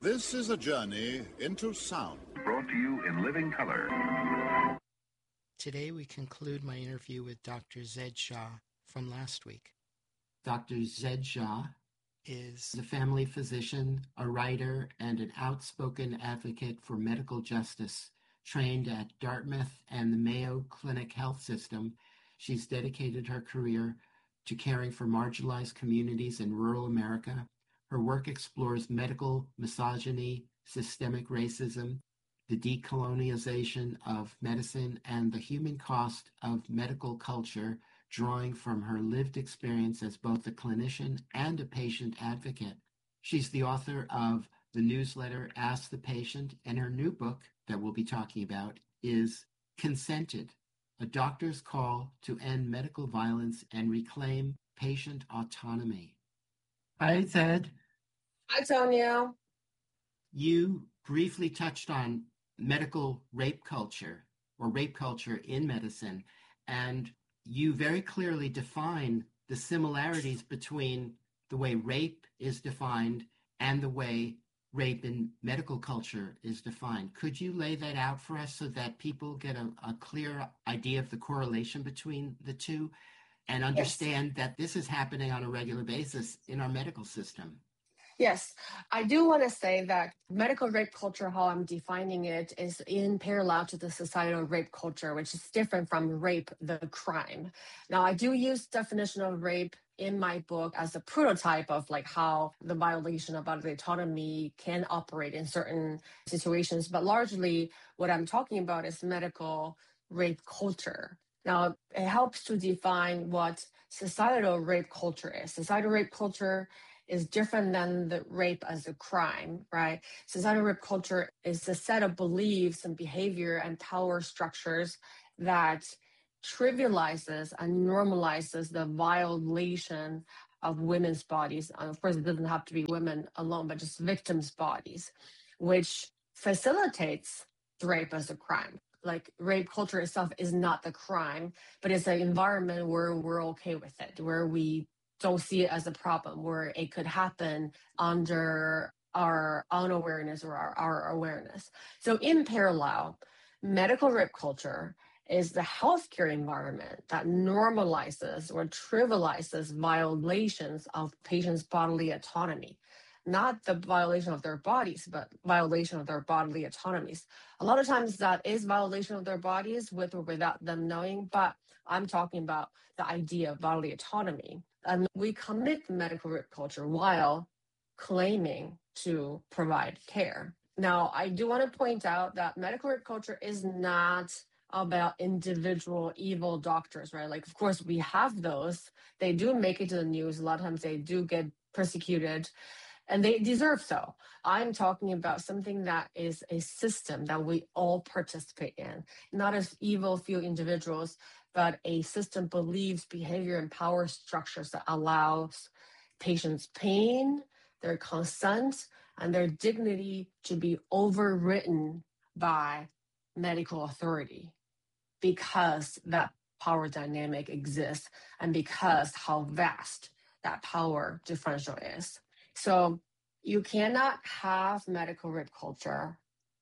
This is a journey into sound. Brought to you in living color. Today we conclude my interview with Dr. Zaid Shah from last week. Dr. Zaid Shah is a family physician, a writer, and an outspoken advocate for medical justice. Trained at Dartmouth and the Mayo Clinic Health System, she's dedicated her career to caring for marginalized communities in rural America. Her work explores medical misogyny, systemic racism, the decolonization of medicine, and the human cost of medical culture, drawing from her lived experience as both a clinician and a patient advocate. She's the author of the newsletter Ask the Patient, and her new book that we'll be talking about is Consented, a doctor's call to end medical violence and reclaim patient autonomy. Hi, Zaid. Hi, Tonio. You briefly touched on medical rape culture or rape culture in medicine, and you very clearly define the similarities between the way rape is defined and the way rape in medical culture is defined. Could you lay that out for us so that people get a clear idea of the correlation between the two and understand that this is happening on a regular basis in our medical system? Yes, I do want to say that medical rape culture, how I'm defining it, is in parallel to the societal rape culture, which is different from rape, the crime. Now, I do use definition of rape in my book as a prototype of like how the violation of bodily autonomy can operate in certain situations. But largely what I'm talking about is medical rape culture. Now, it helps to define what societal rape culture is. Societal rape culture is different than the rape as a crime, right? Societal rape culture is a set of beliefs and behavior and power structures that trivializes and normalizes the violation of women's bodies. And of course, it doesn't have to be women alone, but just victims' bodies, which facilitates rape as a crime. Like rape culture itself is not the crime, but it's an environment where we're okay with it, where we don't see it as a problem, where it could happen under our unawareness or our awareness. So in parallel, medical rape culture is the healthcare environment that normalizes or trivializes violations of patients' bodily autonomy. Not the violation of their bodies, but violation of their bodily autonomies. A lot of times that is violation of their bodies with or without them knowing, but I'm talking about the idea of bodily autonomy. And we commit medical rape culture while claiming to provide care. Now, I do want to point out that medical rape culture is not about individual evil doctors, right? Like, of course, we have those. They do make it to the news. A lot of times they do get persecuted, and they deserve so. I'm talking about something that is a system that we all participate in, not as evil few individuals, but a system believes behavior and power structures that allows patients' pain, their consent, and their dignity to be overwritten by medical authority because that power dynamic exists and because how vast that power differential is. So you cannot have medical rape culture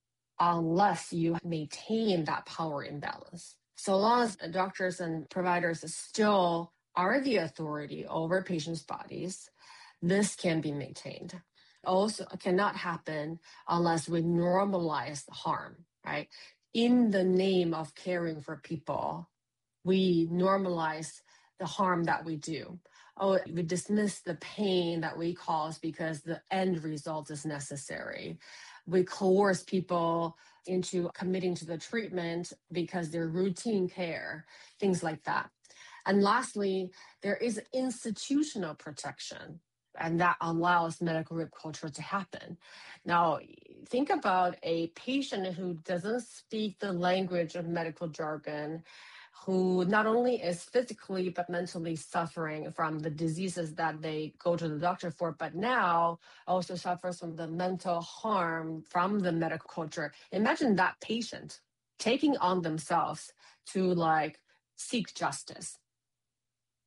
unless you maintain that power imbalance. So long as doctors and providers still are the authority over patients' bodies, this can be maintained. Also cannot happen unless we normalize harm, right? In the name of caring for people, we normalize the harm that we do. Oh, we dismiss the pain that we cause because the end result is necessary. We coerce people into committing to the treatment because they're routine care, things like that. And lastly, there is institutional protection, and that allows medical rape culture to happen. Now, think about a patient who doesn't speak the language of medical jargon, who not only is physically but mentally suffering from the diseases that they go to the doctor for, but now also suffers from the mental harm from the medical culture. Imagine that patient taking on themselves to like seek justice.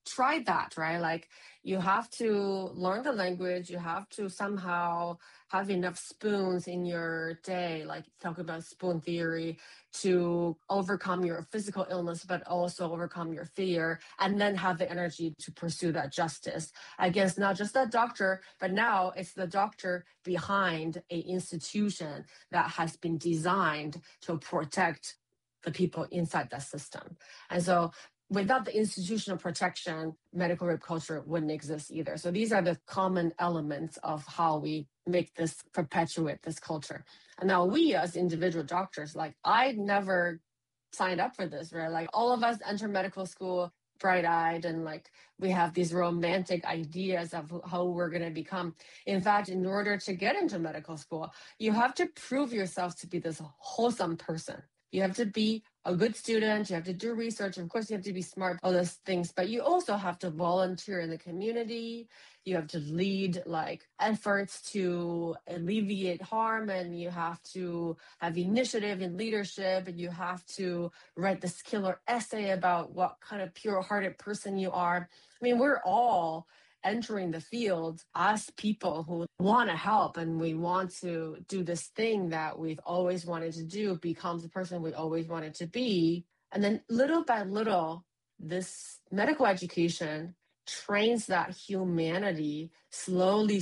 try that, right? Like you have to learn the language, you have to somehow have enough spoons in your day, like talk about spoon theory, to overcome your physical illness, but also overcome your fear, and then have the energy to pursue that justice against not just that doctor, but now it's the doctor behind a institution that has been designed to protect the people inside that system. And so without the institutional protection, medical rape culture wouldn't exist either. So these are the common elements of how we make this, perpetuate this culture. And now we as individual doctors, like I never signed up for this, right? Like all of us enter medical school bright-eyed and like we have these romantic ideas of how we're going to become. In fact, in order to get into medical school, you have to prove yourself to be this wholesome person. You have to be a good student. You have to do research. Of course, you have to be smart, all those things, but you also have to volunteer in the community. You have to lead like efforts to alleviate harm, and you have to have initiative in leadership, and you have to write this killer essay about what kind of pure-hearted person you are. I mean, we're all entering the field as people who want to help and we want to do this thing that we've always wanted to do, become the person we always wanted to be. And then little by little, this medical education trains that humanity slowly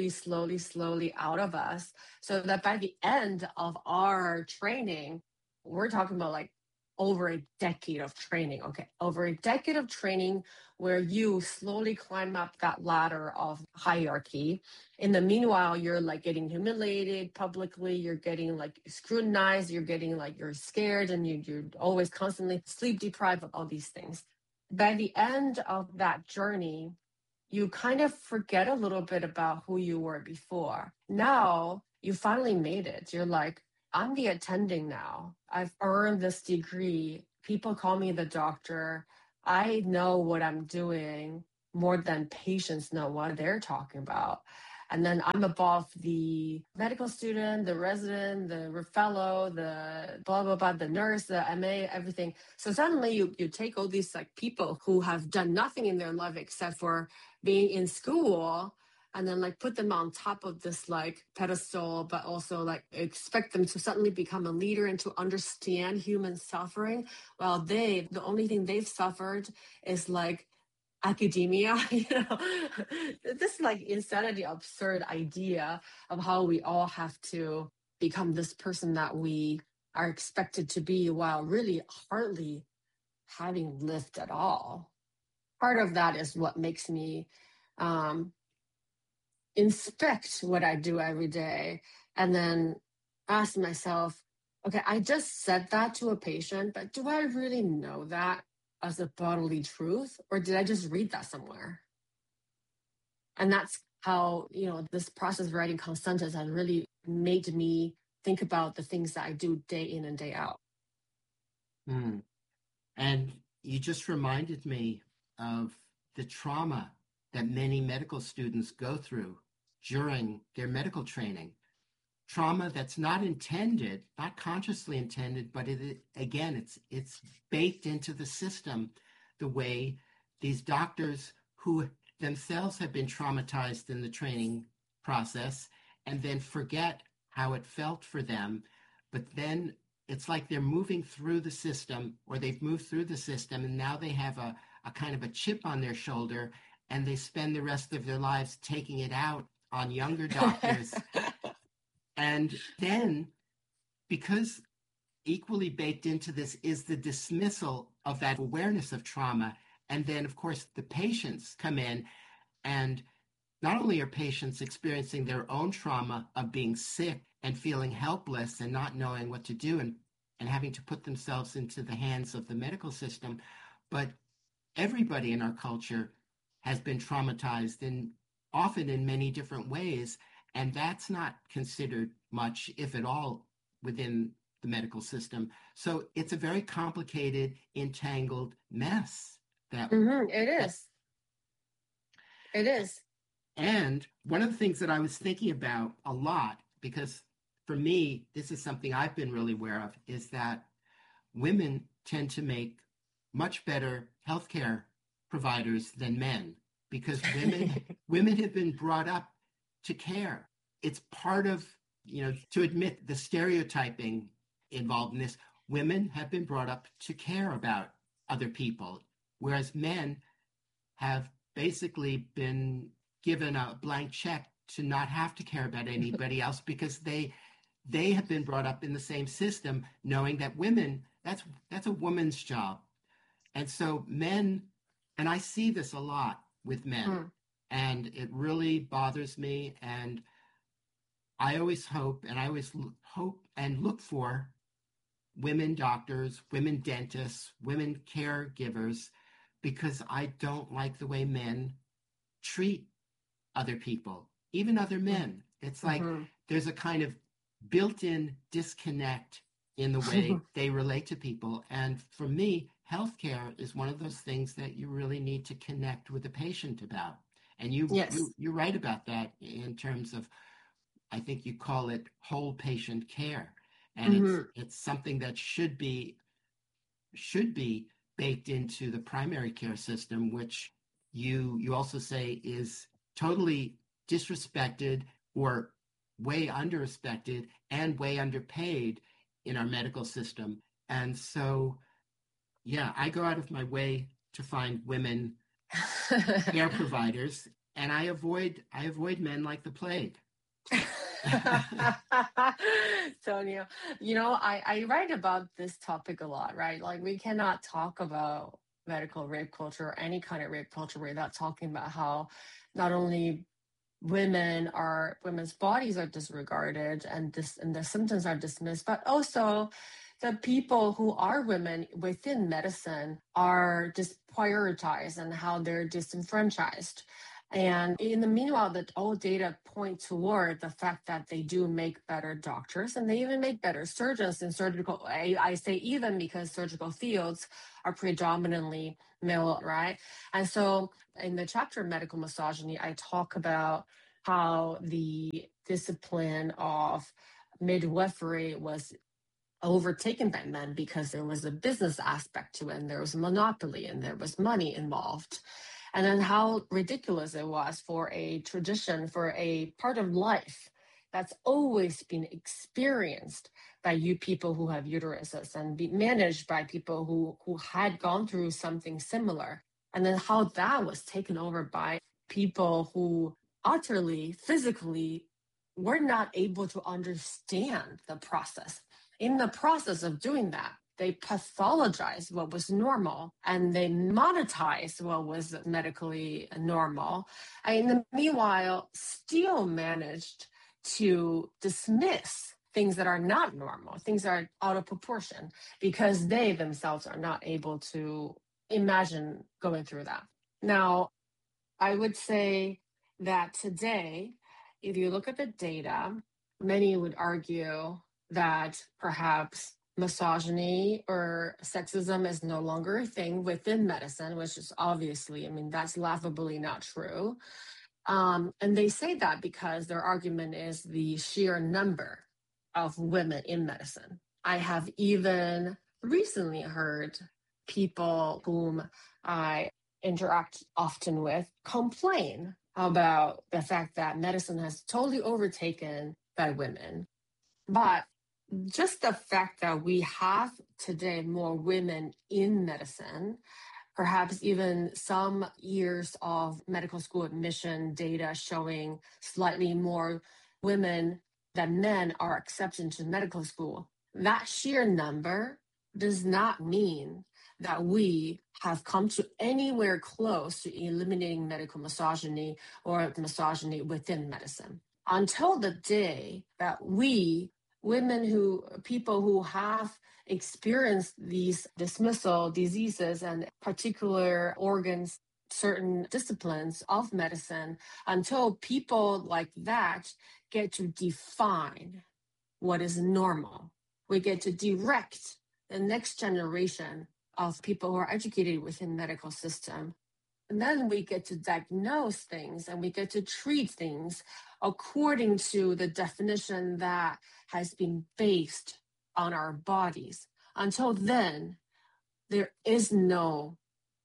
out of us, so that by the end of our training, we're talking about like over a decade of training, okay? Over a decade of training where you slowly climb up that ladder of hierarchy. In the meanwhile, you're like getting humiliated publicly, you're getting like scrutinized, you're getting like you're scared, and you're always constantly sleep deprived of all these things. By the end of that journey, you kind of forget a little bit about who you were before. Now you finally made it. You're like, I'm the attending now. I've earned this degree. People call me the doctor. I know what I'm doing more than patients know what they're talking about. And then I'm above the medical student, the resident, the fellow, the blah, blah, blah, the nurse, the MA, everything. So suddenly you take all these like people who have done nothing in their life except for being in school, and then like put them on top of this like pedestal, but also like expect them to suddenly become a leader and to understand human suffering. While the only thing they've suffered is like academia, this like insanity, absurd idea of how we all have to become this person that we are expected to be while really hardly having lived at all. Part of that is what makes me inspect what I do every day and then ask myself, okay, I just said that to a patient, but do I really know that as a bodily truth, or did I just read that somewhere? And that's how, this process of writing Constantes has really made me think about the things that I do day in and day out. And you just reminded me of the trauma that many medical students go through during their medical training. Trauma that's not intended, not consciously intended, but it's baked into the system, the way these doctors who themselves have been traumatized in the training process and then forget how it felt for them. But then it's like they're moving through the system, or they've moved through the system, and now they have a kind of a chip on their shoulder, and they spend the rest of their lives taking it out on younger doctors. And then, because equally baked into this is the dismissal of that awareness of trauma. And then, of course, the patients come in, and not only are patients experiencing their own trauma of being sick and feeling helpless and not knowing what to do and having to put themselves into the hands of the medical system, but everybody in our culture has been traumatized, and often in many different ways. And that's not considered much, if at all, within the medical system. So it's a very complicated, entangled mess. It is. And one of the things that I was thinking about a lot, because for me, this is something I've been really aware of, is that women tend to make much better healthcare providers than men, because women have been brought up to care. It's part of, to admit the stereotyping involved in this. Women have been brought up to care about other people, whereas men have basically been given a blank check to not have to care about anybody else, because they have been brought up in the same system, knowing that women, that's a woman's job. And so men, and I see this a lot with men, and it really bothers me. And I always hope and look for women doctors, women dentists, women caregivers, because I don't like the way men treat other people, even other men. It's like there's a kind of built-in disconnect in the way they relate to people. And for me, healthcare is one of those things that you really need to connect with the patient about. And you're right about that in terms of, I think you call it whole patient care. And it's something that should be baked into the primary care system, which you also say is totally disrespected or way underrespected and way underpaid in our medical system. And so, I go out of my way to find women care providers, and I avoid men like the plague. Sonia, I write about this topic a lot, right? Like, we cannot talk about medical rape culture or any kind of rape culture without talking about how not only women's bodies are disregarded and their symptoms are dismissed, but also the people who are women within medicine are just prioritized and how they're disenfranchised. And in the meanwhile, that all data point toward the fact that they do make better doctors, and they even make better surgeons in surgical. I say even because surgical fields are predominantly male, right? And so in the chapter Medical Misogyny, I talk about how the discipline of midwifery was overtaken by men because there was a business aspect to it, and there was a monopoly, and there was money involved. And then how ridiculous it was for a tradition, for a part of life that's always been experienced by you people who have uteruses and be managed by people who had gone through something similar. And then how that was taken over by people who utterly, physically were not able to understand the process. In the process of doing that, they pathologized what was normal and they monetized what was medically normal. And in the meanwhile, still managed to dismiss things that are not normal, things that are out of proportion, because they themselves are not able to imagine going through that. Now, I would say that today, if you look at the data, many would argue that perhaps misogyny or sexism is no longer a thing within medicine, which is obviously, that's laughably not true. And they say that because their argument is the sheer number of women in medicine. I have even recently heard people whom I interact often with complain about the fact that medicine has totally overtaken by women. But just the fact that we have today more women in medicine, perhaps even some years of medical school admission data showing slightly more women than men are accepted into medical school, that sheer number does not mean that we have come to anywhere close to eliminating medical misogyny or misogyny within medicine. Until the day that people who have experienced these dismissal diseases and particular organs, certain disciplines of medicine, until people like that get to define what is normal, we get to direct the next generation of people who are educated within medical system. And then we get to diagnose things and we get to treat things according to the definition that has been based on our bodies. Until then, there is no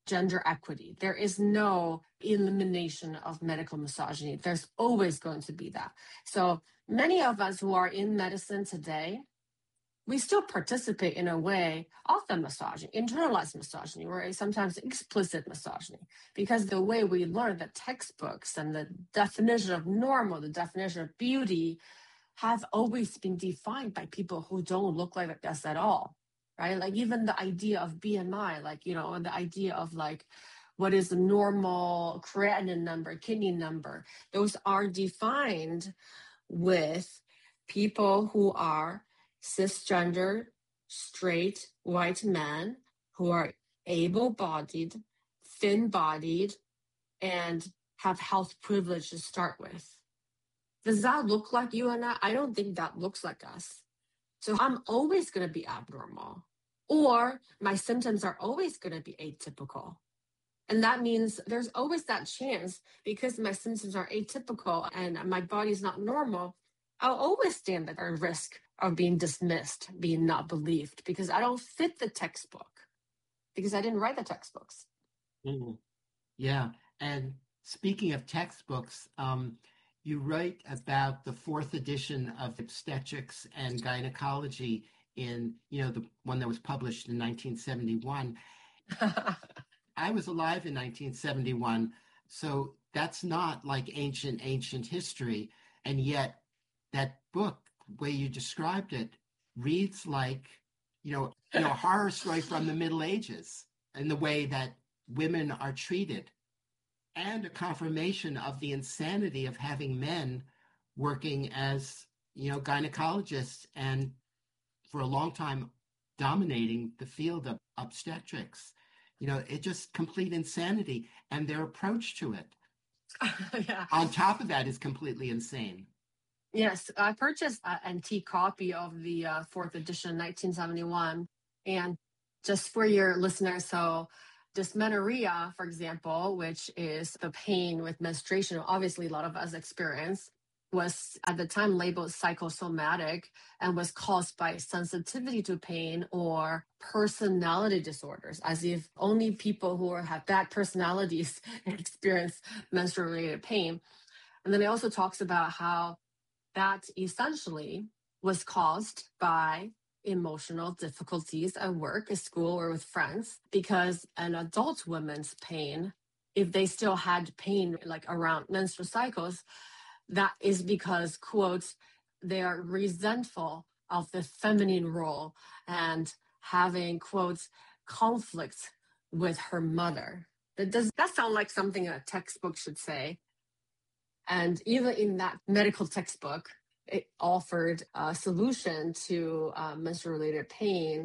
gender equity. There is no elimination of medical misogyny. There's always going to be that. So many of us who are in medicine today, we still participate in a way of the misogyny, internalized misogyny, or sometimes explicit misogyny, because the way we learn the textbooks and the definition of normal, the definition of beauty, have always been defined by people who don't look like us at all, right? Like even the idea of BMI, like, and the idea of like, what is the normal creatinine number, kidney number, those are defined with people who are cisgender, straight, white men who are able-bodied, thin-bodied, and have health privilege to start with. Does that look like you and I? I don't think that looks like us. So I'm always going to be abnormal, or my symptoms are always going to be atypical. And that means there's always that chance, because my symptoms are atypical and my body's not normal, I'll always stand at a risk of being dismissed, being not believed, because I don't fit the textbook, because I didn't write the textbooks. Mm-hmm. Yeah. And speaking of textbooks, you write about the 4th edition of Obstetrics and Gynecology in, the one that was published in 1971. I was alive in 1971, so that's not like ancient history. And yet that book, the way you described it, reads like, a horror story from the Middle Ages in the way that women are treated, and a confirmation of the insanity of having men working as, gynecologists, and for a long time dominating the field of obstetrics. It's just complete insanity, and their approach to it, yeah, on top of that, is completely insane. Yes, I purchased an antique copy of the 4th edition, 1971. And just for your listeners, so dysmenorrhea, for example, which is the pain with menstruation, obviously a lot of us experience, was at the time labeled psychosomatic and was caused by sensitivity to pain or personality disorders, as if only people who have bad personalities experience menstrual-related pain. And then it also talks about how that essentially was caused by emotional difficulties at work, at school, or with friends, because an adult woman's pain, if they still had pain like around menstrual cycles, that is because, quote, they are resentful of the feminine role and having, quote, conflicts with her mother. Does that sound like something a textbook should say? And even in that medical textbook, it offered a solution to menstrual-related pain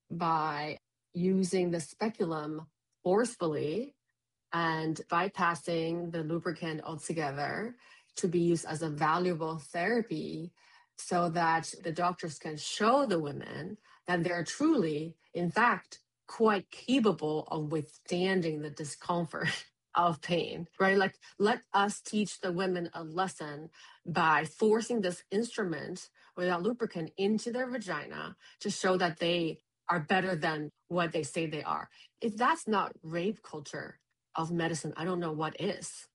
by using the speculum forcefully and bypassing the lubricant altogether to be used as a valuable therapy, so that the doctors can show the women that they're truly, in fact, quite capable of withstanding the discomfort of pain, right? Like, let us teach the women a lesson by forcing this instrument without lubricant into their vagina to show that they are better than what they say they are. If that's not rape culture of medicine, I don't know what is.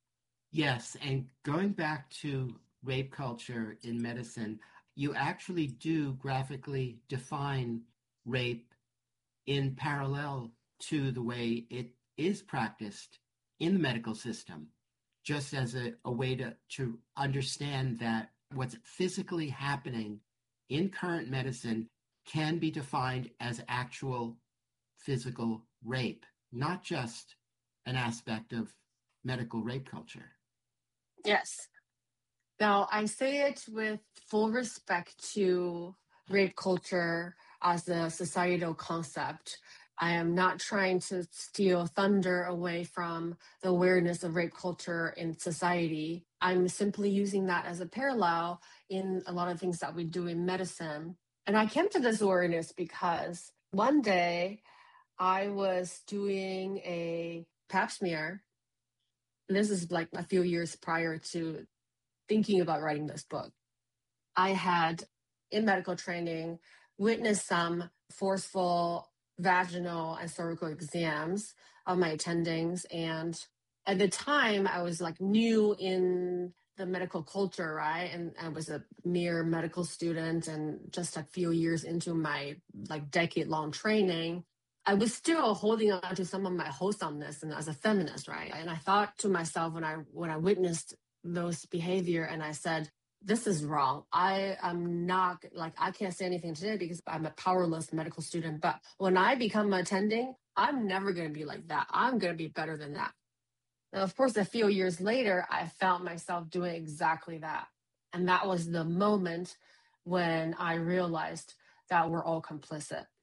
Yes, and going back to rape culture in medicine, you actually do graphically define rape in parallel to the way it is practiced in the medical system, just as a way to understand that what's physically happening in current medicine can be defined as actual physical rape, not just an aspect of medical rape culture. Yes. Now, I say it with full respect to rape culture as a societal concept. I am not trying to steal thunder away from the awareness of rape culture in society. I'm simply using that as a parallel in a lot of things that we do in medicine. And I came to this awareness because one day I was doing a pap smear. This is like a few years prior to thinking about writing this book. I had, in medical training, witnessed some forceful vaginal and cervical exams of my attendings. And at the time, I was like new in the medical culture, right? And I was a mere medical student and just a few years into my like decade-long training. I was still holding on to some of my wholesomeness and as a feminist, right? And I thought to myself when I witnessed those behavior and I said, this is wrong. I am not like, I can't say anything today because I'm a powerless medical student. But when I become attending, I'm never going to be like that. I'm going to be better than that. Now, of course, a few years later, I found myself doing exactly that. And that was the moment when I realized that we're all complicit.